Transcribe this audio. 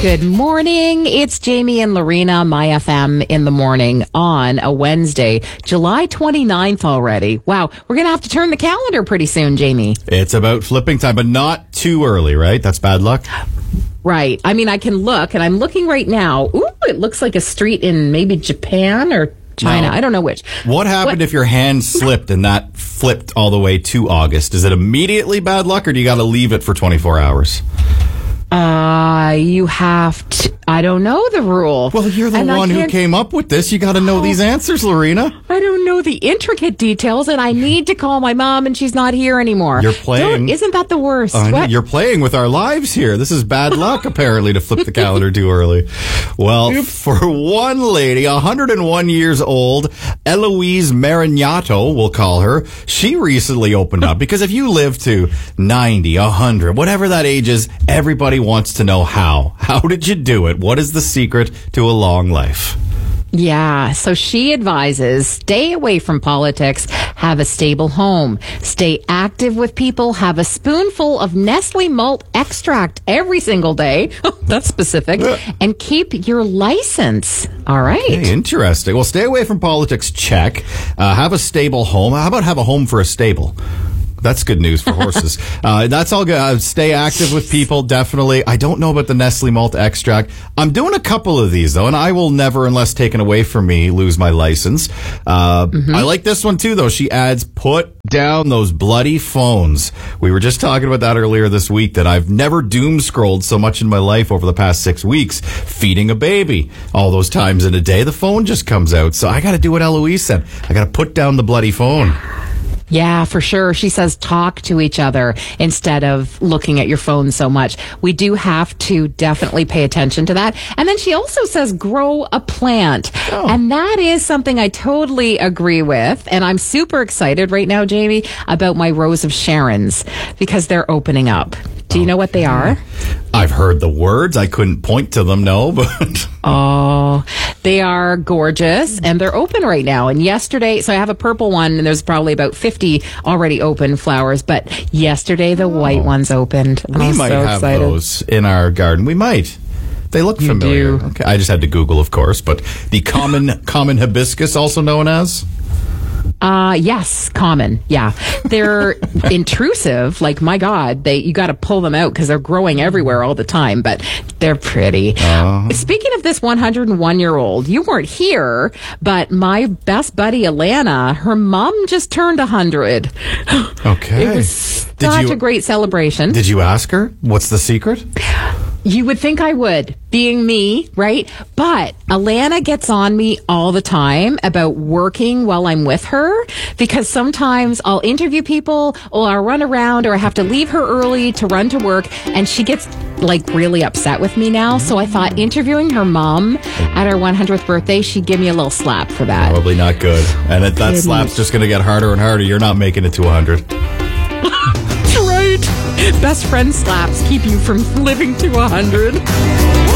Good morning. It's Jamie and Lorena, My FM in the morning on a Wednesday, July 29th already. Wow, we're going to have to turn the calendar pretty soon, Jamie. It's about flipping time, but not too early, right? That's bad luck. Right. I mean, I can look, and I'm looking right now. Ooh, it looks like a street in maybe Japan or China. No. I don't know which. What happened if your hand slipped and that flipped all the way to August? Is it immediately bad luck, or do you got to leave it for 24 hours? You have to. I don't know the rule. Well, you're the one who came up with this. You got to know these answers, Lorena. I don't know the intricate details, and I need to call my mom, and she's not here anymore. You're playing. Isn't that the worst? You're playing with our lives here. This is bad luck, apparently, to flip the calendar too early. Well, for one lady, 101 years old, Eloise Marignato, we'll call her, she recently opened up. Because if you live to 90, 100, whatever that age is, everybody wants to know how. How did you do it? What is the secret to a long life? Yeah, so she advises stay away from politics, have a stable home, stay active with people, have a spoonful of Nestle malt extract every single day. That's specific. And keep your license. All right. Hey, interesting. Well, stay away from politics, check. Have a stable home. How about have a home for a stable? That's good news for horses. That's all good. Stay active with people, definitely. I don't know about the Nestle malt extract. I'm doing a couple of these, though, and I will never, unless taken away from me, lose my license. I like this one, too, though. She adds, put down those bloody phones. We were just talking about that earlier this week, that I've never doom-scrolled so much in my life over the past 6 weeks. Feeding a baby. All those times in a day, the phone just comes out. So I got to do what Eloise said. I got to put down the bloody phone. Yeah, for sure. She says talk to each other instead of looking at your phone so much. We do have to definitely pay attention to that. And then she also says grow a plant. Oh. And that is something I totally agree with. And I'm super excited right now, Jamie, about my Rose of Sharons because they're opening up. Do you know what they are? I've heard the words. I couldn't point to them, no, but... Oh, they are gorgeous, and they're open right now. And yesterday, so I have a purple one, and there's probably about 50 already open flowers, but yesterday the white ones opened. And we might have those in our garden. We might. They look familiar. Okay, I just had to Google, of course, but the common hibiscus, also known as... Yes, common. Yeah. They're intrusive. Like, my God, you got to pull them out because they're growing everywhere all the time, but they're pretty. Speaking of this 101-year-old, you weren't here, but my best buddy, Alana, her mom just turned 100. Okay. It was such a great celebration. Did you ask her? What's the secret? You would think I would, being me, right? But Alana gets on me all the time about working while I'm with her because sometimes I'll interview people or I'll run around or I have to leave her early to run to work and she gets like really upset with me now. So I thought interviewing her mom at her 100th birthday, she'd give me a little slap for that. Probably not good. And that slap's just going to get harder and harder. You're not making it to 100. Right. Best friend slaps keep you from living to 100.